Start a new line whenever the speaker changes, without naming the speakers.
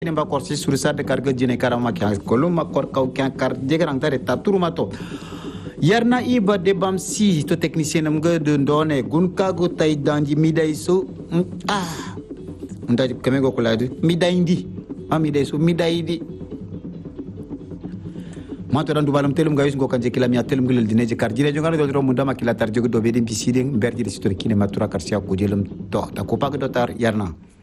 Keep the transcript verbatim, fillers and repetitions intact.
ne ba korsi sursa de karga jine karama kya koluma kor kau kya kar jegrang tare ta turumato yarna iba de bam si to technicien nam ga de ndone gun kago tay danji midai so ah nda kame go kula de midai ndi ma midai so midai di mato dan dubalam telum gayus go kanje kila mi telum gilel dine je kar jire jongana do ro munda makila tar jogo do be dim piside berji de sitori kine matura kar sia ko jelum to ta ko pag do tar yarna